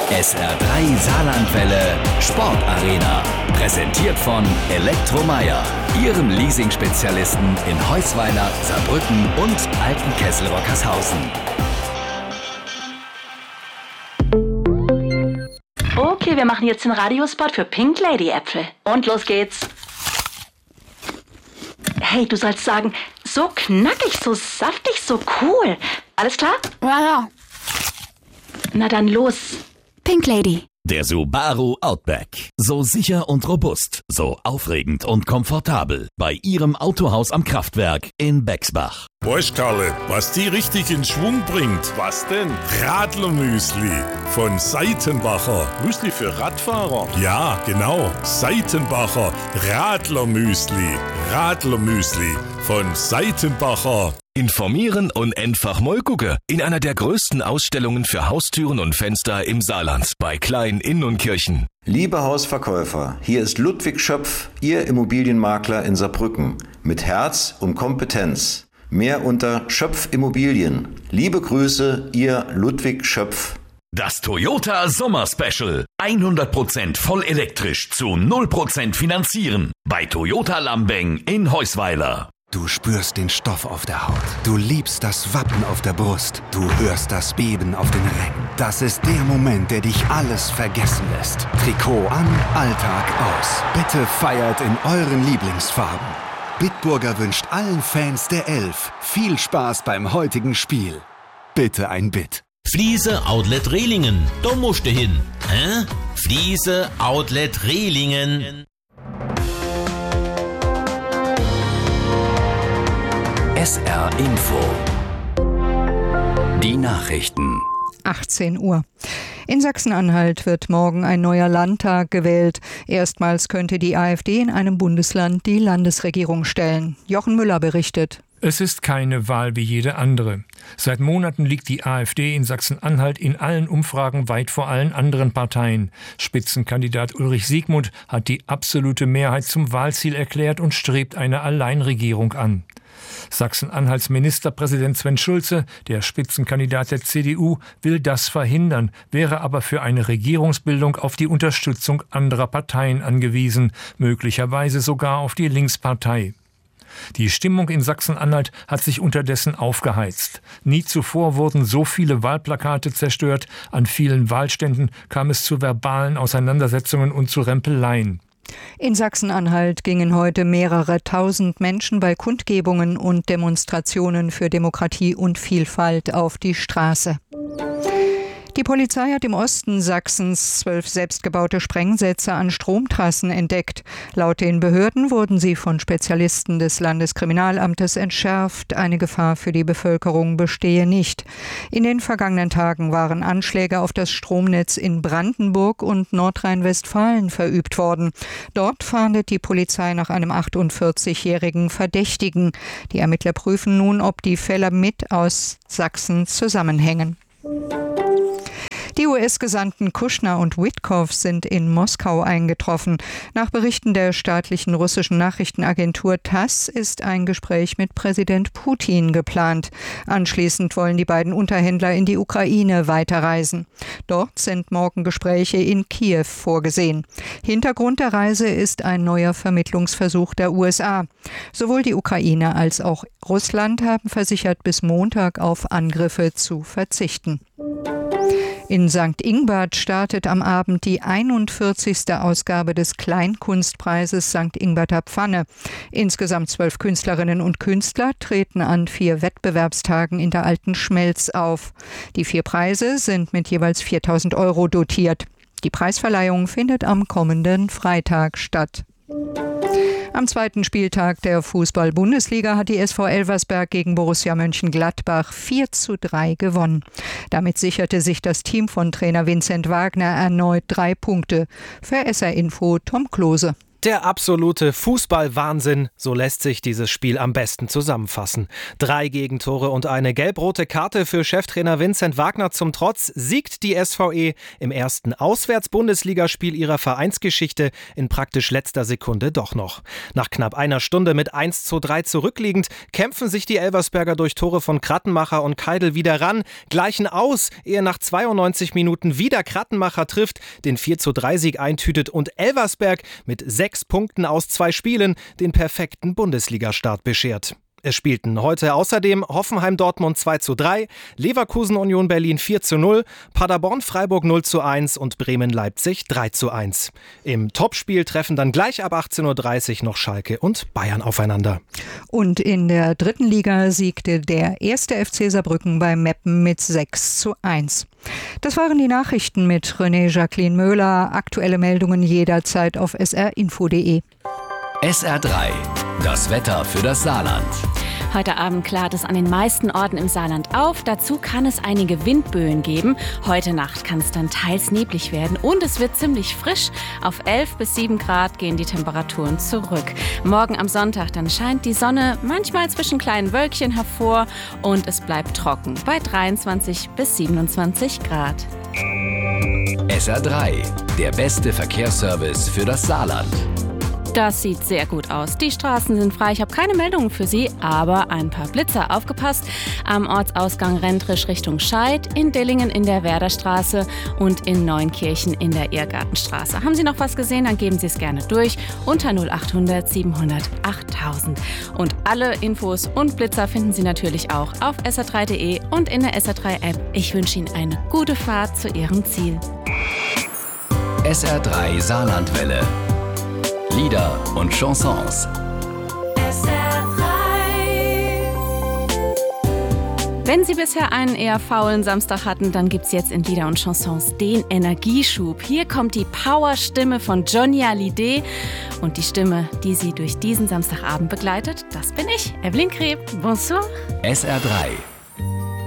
SR3 Saarlandwelle Sportarena. Präsentiert von Elektromeyer, Ihrem Leasing-Spezialisten in Heusweiler, Saarbrücken und Altenkessel-Rockershausen. Okay, wir machen jetzt den Radiospot für Pink Lady Äpfel. Und los geht's. Hey, du sollst sagen, so knackig, so saftig, so cool. Alles klar? Ja. Na dann los. Pink Lady. Der Subaru Outback. So sicher und robust, so aufregend und komfortabel. Bei Ihrem Autohaus am Kraftwerk in Bexbach. Weißt Karle, was die richtig in Schwung bringt? Was denn? Radlermüsli von Seitenbacher. Müsli für Radfahrer? Ja, genau. Seitenbacher Radlermüsli. Radlermüsli von Seitenbacher. Informieren und einfach mal gucken. In einer der größten Ausstellungen für Haustüren und Fenster im Saarland. Bei Klein Inn und Kirchen. Liebe Hausverkäufer, hier ist Ludwig Schöpf, Ihr Immobilienmakler in Saarbrücken. Mit Herz und Kompetenz. Mehr unter Schöpf Immobilien. Liebe Grüße, Ihr Ludwig Schöpf. Das Toyota Sommer Special. 100% voll elektrisch zu 0% finanzieren. Bei Toyota Lambeng in Heusweiler. Du spürst den Stoff auf der Haut. Du liebst das Wappen auf der Brust. Du hörst das Beben auf den Rängen. Das ist der Moment, der dich alles vergessen lässt. Trikot an, Alltag aus. Bitte feiert in euren Lieblingsfarben. Bitburger wünscht allen Fans der Elf viel Spaß beim heutigen Spiel. Bitte ein Bit. Fliese Outlet Rehlingen. Da musst du hin. Hä? Fliese Outlet Rehlingen. SR Info. Die Nachrichten. 18 Uhr. In Sachsen-Anhalt wird morgen ein neuer Landtag gewählt. Erstmals könnte die AfD in einem Bundesland die Landesregierung stellen. Jochen Müller berichtet. Es ist keine Wahl wie jede andere. Seit Monaten liegt die AfD in Sachsen-Anhalt in allen Umfragen weit vor allen anderen Parteien. Spitzenkandidat Ulrich Siegmund hat die absolute Mehrheit zum Wahlziel erklärt und strebt eine Alleinregierung an. Sachsen-Anhalts Ministerpräsident Sven Schulze, der Spitzenkandidat der CDU, will das verhindern, wäre aber für eine Regierungsbildung auf die Unterstützung anderer Parteien angewiesen, möglicherweise sogar auf die Linkspartei. Die Stimmung in Sachsen-Anhalt hat sich unterdessen aufgeheizt. Nie zuvor wurden so viele Wahlplakate zerstört, an vielen Wahlständen kam es zu verbalen Auseinandersetzungen und zu Rempeleien. In Sachsen-Anhalt gingen heute mehrere tausend Menschen bei Kundgebungen und Demonstrationen für Demokratie und Vielfalt auf die Straße. Die Polizei hat im Osten Sachsens 12 selbstgebaute Sprengsätze an Stromtrassen entdeckt. Laut den Behörden wurden sie von Spezialisten des Landeskriminalamtes entschärft. Eine Gefahr für die Bevölkerung bestehe nicht. In den vergangenen Tagen waren Anschläge auf das Stromnetz in Brandenburg und Nordrhein-Westfalen verübt worden. Dort fahndet die Polizei nach einem 48-jährigen Verdächtigen. Die Ermittler prüfen nun, ob die Fälle mit aus Sachsen zusammenhängen. Die US-Gesandten Kushner und Witkow sind in Moskau eingetroffen. Nach Berichten der staatlichen russischen Nachrichtenagentur TASS ist ein Gespräch mit Präsident Putin geplant. Anschließend wollen die beiden Unterhändler in die Ukraine weiterreisen. Dort sind morgen Gespräche in Kiew vorgesehen. Hintergrund der Reise ist ein neuer Vermittlungsversuch der USA. Sowohl die Ukraine als auch Russland haben versichert, bis Montag auf Angriffe zu verzichten. In St. Ingbert startet am Abend die 41. Ausgabe des Kleinkunstpreises St. Ingberter Pfanne. Insgesamt 12 Künstlerinnen und Künstler treten an 4 Wettbewerbstagen in der Alten Schmelz auf. Die 4 Preise sind mit jeweils 4.000 € dotiert. Die Preisverleihung findet am kommenden Freitag statt. Am zweiten Spieltag der Fußball-Bundesliga hat die SV Elversberg gegen Borussia Mönchengladbach 4:3 gewonnen. Damit sicherte sich das Team von Trainer Vincent Wagner erneut 3 Punkte. Für SR Info Tom Klose. Der absolute Fußballwahnsinn, so lässt sich dieses Spiel am besten zusammenfassen. 3 Gegentore und eine gelb-rote Karte für Cheftrainer Vincent Wagner zum Trotz siegt die SVE im ersten Auswärts-Bundesligaspiel ihrer Vereinsgeschichte in praktisch letzter Sekunde doch noch. Nach knapp einer Stunde mit 1:3 zurückliegend kämpfen sich die Elversberger durch Tore von Krattenmacher und Keidel wieder ran, gleichen aus, ehe nach 92 Minuten wieder Krattenmacher trifft, den 4:3-Sieg eintütet und Elversberg mit 6 Punkten aus 2 Spielen den perfekten Bundesliga-Start beschert. Es spielten heute außerdem Hoffenheim-Dortmund 2:3, Leverkusen-Union Berlin 4:0, Paderborn-Freiburg 0:1 und Bremen-Leipzig 3:1. Im Topspiel treffen dann gleich ab 18:30 Uhr noch Schalke und Bayern aufeinander. Und in der 3. Liga siegte der 1. FC Saarbrücken bei Meppen mit 6:1. Das waren die Nachrichten mit René Jacqueline Möhler. Aktuelle Meldungen jederzeit auf srinfo.de. SR3, das Wetter für das Saarland. Heute Abend klart es an den meisten Orten im Saarland auf. Dazu kann es einige Windböen geben. Heute Nacht kann es dann teils neblig werden und es wird ziemlich frisch. Auf 11 bis 7 Grad gehen die Temperaturen zurück. Morgen am Sonntag dann scheint die Sonne manchmal zwischen kleinen Wölkchen hervor und es bleibt trocken bei 23 bis 27 Grad. SR3, der beste Verkehrsservice für das Saarland. Das sieht sehr gut aus. Die Straßen sind frei. Ich habe keine Meldungen für Sie, aber ein paar Blitzer. Aufgepasst! Am Ortsausgang Rentrisch Richtung Scheid, in Dillingen in der Werderstraße und in Neunkirchen in der Irrgartenstraße. Haben Sie noch was gesehen? Dann geben Sie es gerne durch unter 0800 700 8000. Und alle Infos und Blitzer finden Sie natürlich auch auf sr3.de und in der SR3-App. Ich wünsche Ihnen eine gute Fahrt zu Ihrem Ziel. SR3 Saarlandwelle. Lieder und Chansons. SR3. Wenn Sie bisher einen eher faulen Samstag hatten, dann gibt's jetzt in Lieder und Chansons den Energieschub. Hier kommt die Powerstimme von Johnny Hallyday. Und die Stimme, die Sie durch diesen Samstagabend begleitet, das bin ich, Evelyn Kreb. Bonsoir. SR3.